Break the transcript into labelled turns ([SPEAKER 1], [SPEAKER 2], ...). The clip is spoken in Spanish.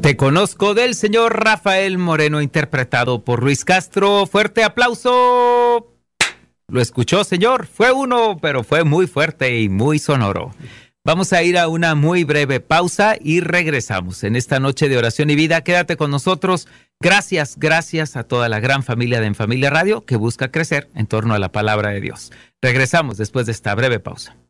[SPEAKER 1] Te conozco del señor Rafael Moreno, interpretado por Luis Castro. Fuerte aplauso. ¿Lo escuchó, señor? Fue uno, pero fue muy fuerte y muy sonoro. Vamos a ir a una muy breve pausa y regresamos. En esta noche de oración y vida, quédate con nosotros. Gracias a toda la gran familia de En Familia Radio que busca crecer en torno a la palabra de Dios. Regresamos después de esta breve pausa.